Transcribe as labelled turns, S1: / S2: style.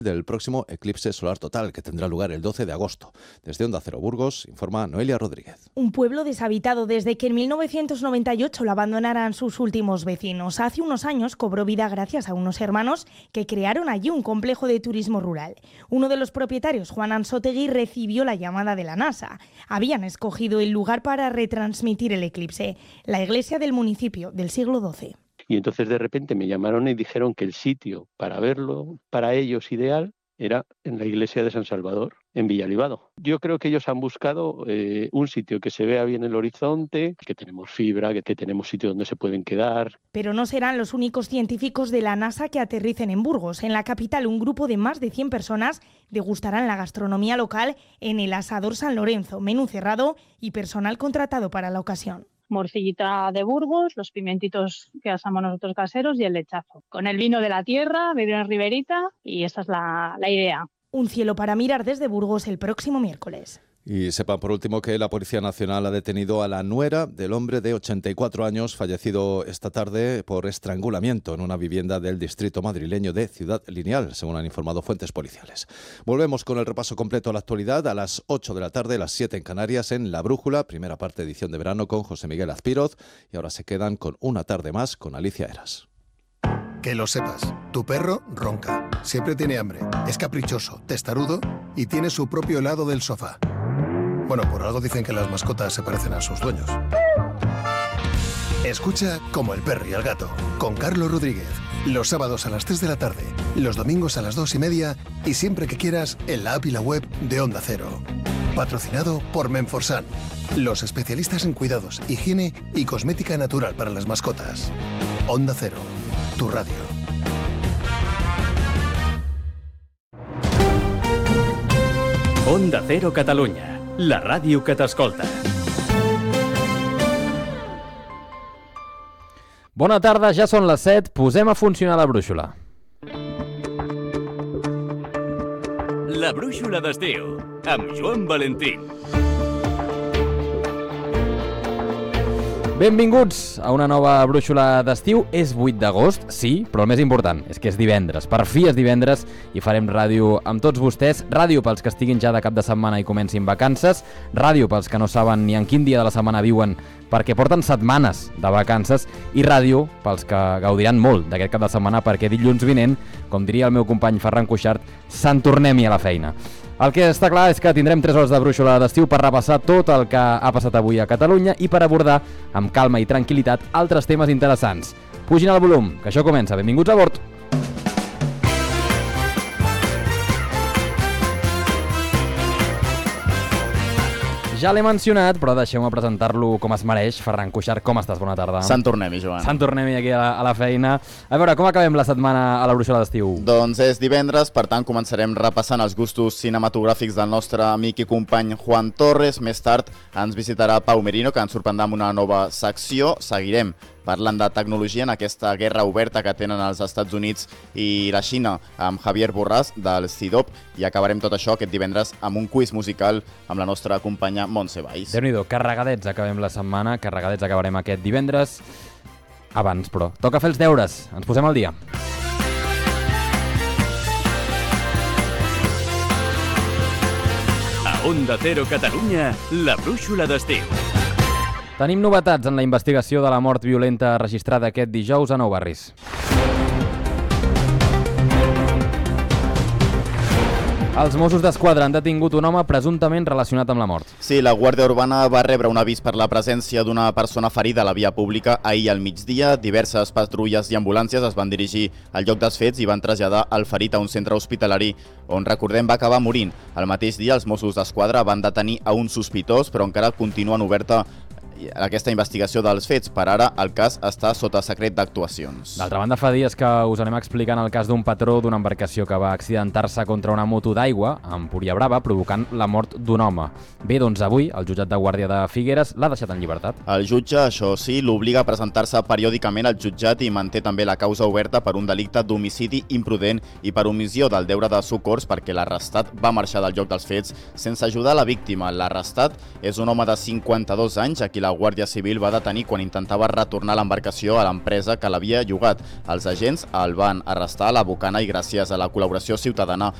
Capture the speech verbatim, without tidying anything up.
S1: del próximo eclipse solar total, que tendrá lugar el doce de agosto. Desde Onda Cero Burgos, informa Noelia Rodríguez.
S2: Un pueblo deshabitado desde que en mil novecientos noventa y ocho lo abandonaran sus últimos vecinos. Hace unos años cobró vida gracias a unos hermanos que crearon allí un complejo de turismo rural. Uno de los propietarios, Juan Anzotegui, recibió la llamada de la NASA. Habían escogido el lugar para retransmitir el eclipse, la iglesia del municipio del siglo doce.
S3: Y entonces de repente me llamaron y dijeron que el sitio para verlo, para ellos ideal, era en la iglesia de San Salvador, en Villalibado. Yo creo que ellos han buscado eh, un sitio que se vea bien el horizonte, que tenemos fibra, que, que tenemos sitio donde se pueden quedar.
S2: Pero no serán los únicos científicos de la NASA que aterricen en Burgos. En la capital, un grupo de más de cien personas degustarán la gastronomía local en el Asador San Lorenzo, menú cerrado y personal contratado para la ocasión.
S4: Morcillita de Burgos, los pimientitos que asamos nosotros caseros y el lechazo. Con el vino de la tierra, beber en Riberita y esa es la, la idea.
S2: Un cielo para mirar desde Burgos el próximo miércoles.
S1: Y sepan por último que la Policía Nacional ha detenido a la nuera del hombre de ochenta y cuatro años fallecido esta tarde por estrangulamiento en una vivienda del distrito madrileño de Ciudad Lineal, según han informado fuentes policiales. Volvemos con el repaso completo a la actualidad a las ocho de la tarde, las siete en Canarias, en La Brújula, primera parte edición de verano con José Miguel Azpiroz, y ahora se quedan con Una tarde más con Alicia Eras.
S5: Que lo sepas, tu perro ronca, siempre tiene hambre, es caprichoso, testarudo y tiene su propio helado del sofá. Bueno, por algo dicen que las mascotas se parecen a sus dueños. Escucha Como el perro y el gato, con Carlos Rodríguez. Los sábados a las tres de la tarde, los domingos a las dos y media y siempre que quieras en la app y la web de Onda Cero. Patrocinado por Menforsan, los especialistas en cuidados, higiene y cosmética natural para las mascotas. Onda Cero, tu radio.
S6: Onda Cero Catalunya, la ràdio que t'escolta.
S7: Bona tarda, ja són les set, posem a funcionar la brúixola.
S6: La brúixola d'estiu, amb Joan Valentín.
S7: Benvinguts a una nova brúixola d'estiu. És vuit d'agost, sí, però el més important és que és divendres. Per fi és divendres i farem ràdio amb tots vostès. Ràdio pels que estiguin ja de cap de setmana i comencin vacances. Ràdio pels que no saben ni en quin dia de la setmana viuen perquè porten setmanes de vacances. I ràdio pels que gaudiran molt d'aquest cap de setmana perquè dilluns vinent, com diria el meu company Ferran Cuixart, se'n tornem-hi a la feina. El que està clar és que tindrem tres hores de brúixola d'estiu per repassar tot el que ha passat avui a Catalunya i per abordar amb calma i tranquil·litat altres temes interessants. Pugin el volum, que això comença. Benvinguts a bord! Ja l'he mencionat, però deixeu-me presentar-lo com es mereix. Ferran Cuixart, com estàs? Bona tarda.
S8: Se'n tornem-hi, Joan.
S7: Se'n tornem-hi aquí a la, a la feina. A veure, com acabem la setmana a la brúixola d'estiu?
S8: Doncs és divendres, per tant començarem repassant els gustos cinematogràfics del nostre amic i company Juan Torres. Més tard ens visitarà Pau Merino, que ens sorprendrà amb una nova secció. Seguirem parlant de tecnologia en aquesta guerra oberta que tenen els Estats Units i la Xina amb Javier Borràs del C I D O P i acabarem tot això aquest divendres amb un quiz musical amb la nostra companya Montse Valls.
S7: Déu-n'hi-do, carregadets acabem la setmana, carregadets acabarem aquest divendres. Abans, però, toca fer els deures. Ens posem al dia.
S6: A Onda Cero Catalunya, la brúixola d'estiu.
S7: Tenim novetats en la investigació de la mort violenta registrada aquest dijous a Nou Barris. Els Mossos d'Esquadra han detingut un home presumptament relacionat amb la mort.
S8: Sí, la Guàrdia Urbana va rebre un avís per la presència d'una persona ferida a la via pública ahir al migdia. Diverses patrulles i ambulàncies es van dirigir al lloc dels fets i van traslladar el ferit a un centre hospitalari on, recordem, va acabar morint. El mateix dia, els Mossos d'Esquadra van detenir a un sospitós, però encara continuen oberta aquesta investigació dels fets. Per ara, el cas està sota secret d'actuacions.
S7: D'altra banda, fa dies que us anem explicant el cas d'un patró d'una embarcació que va accidentar-se contra una moto d'aigua a Empúria Brava, provocant la mort d'un home. Bé, doncs avui, el jutjat de guàrdia de Figueres l'ha deixat en llibertat.
S8: El jutge, això sí, l'obliga a presentar-se periòdicament al jutjat i manté també la causa oberta per un delicte d'homicidi imprudent i per omissió del deure de socors perquè l'arrestat va marxar del lloc dels fets sense ajudar la víctima. L'arrestat és un home de cinquanta-dos anys a qui la la Guàrdia Civil va detenir quan intentava retornar l'embarcació a l'empresa que l'havia llogat. Els agents el van arrestar a la Bocana i gràcies a la col·laboració ciutadana